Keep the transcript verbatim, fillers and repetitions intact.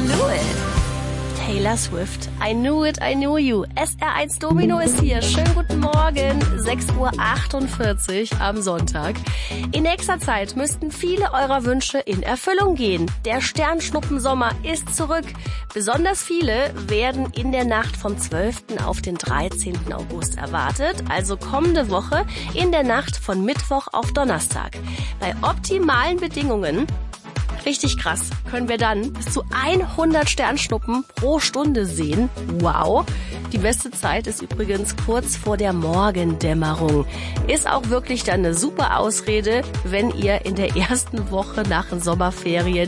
Knew It. Taylor Swift, I Knew It, I Knew You. S R eins Domino ist hier. Schönen guten Morgen, sechs Uhr achtundvierzig am Sonntag. In nächster Zeit müssten viele eurer Wünsche in Erfüllung gehen. Der Sternschnuppensommer ist zurück. Besonders viele werden in der Nacht vom zwölften auf den dreizehnten August erwartet, also kommende Woche in der Nacht von Mittwoch auf Donnerstag. Bei optimalen Bedingungen, richtig krass, können wir dann bis zu hundert Sternschnuppen pro Stunde sehen. Wow! Die beste Zeit ist übrigens kurz vor der Morgendämmerung. Ist auch wirklich dann eine super Ausrede, wenn ihr in der ersten Woche nach den Sommerferien